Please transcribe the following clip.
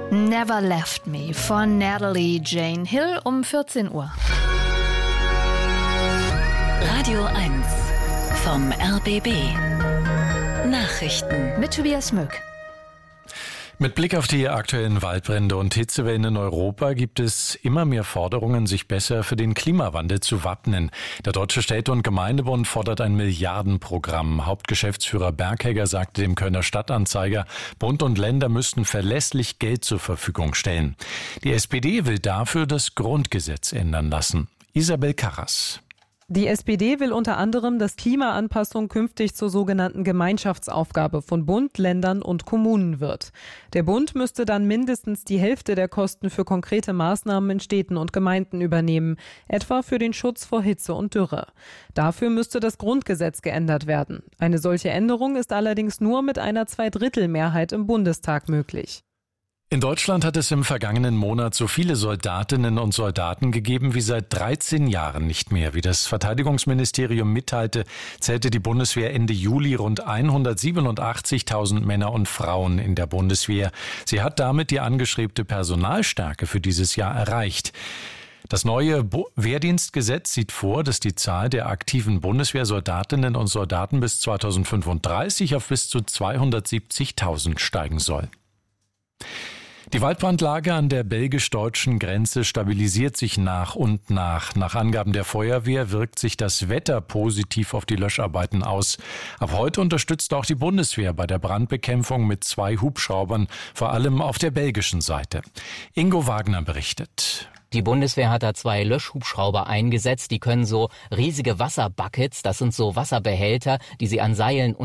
Never Left Me von Natalie Jane Hill um 14 Uhr. Radio 1 vom RBB. Nachrichten Mit Tobias Möck. Mit Blick auf die aktuellen Waldbrände und Hitzewellen in Europa gibt es immer mehr Forderungen, sich besser für den Klimawandel zu wappnen. Der Deutsche Städte- und Gemeindebund fordert ein Milliardenprogramm. Hauptgeschäftsführer Berghegger sagte dem Kölner Stadtanzeiger, Bund und Länder müssten verlässlich Geld zur Verfügung stellen. Die SPD will dafür das Grundgesetz ändern lassen. Isabel Karras. Die SPD will unter anderem, dass Klimaanpassung künftig zur sogenannten Gemeinschaftsaufgabe von Bund, Ländern und Kommunen wird. Der Bund müsste dann mindestens die Hälfte der Kosten für konkrete Maßnahmen in Städten und Gemeinden übernehmen, etwa für den Schutz vor Hitze und Dürre. Dafür müsste das Grundgesetz geändert werden. Eine solche Änderung ist allerdings nur mit einer Zweidrittelmehrheit im Bundestag möglich. In Deutschland hat es im vergangenen Monat so viele Soldatinnen und Soldaten gegeben wie seit 13 Jahren nicht mehr. Wie das Verteidigungsministerium mitteilte, zählte die Bundeswehr Ende Juli rund 187.000 Männer und Frauen in der Bundeswehr. Sie hat damit die angestrebte Personalstärke für dieses Jahr erreicht. Das neue Wehrdienstgesetz sieht vor, dass die Zahl der aktiven Bundeswehrsoldatinnen und Soldaten bis 2035 auf bis zu 270.000 steigen soll. Die Waldbrandlage an der belgisch-deutschen Grenze stabilisiert sich nach und nach. Nach Angaben der Feuerwehr wirkt sich das Wetter positiv auf die Löscharbeiten aus. Ab heute unterstützt auch die Bundeswehr bei der Brandbekämpfung mit 2 Hubschraubern, vor allem auf der belgischen Seite. Ingo Wagner berichtet. Die Bundeswehr hat da 2 Löschhubschrauber eingesetzt. Die können so riesige Wasserbuckets, das sind so Wasserbehälter, die sie an Seilen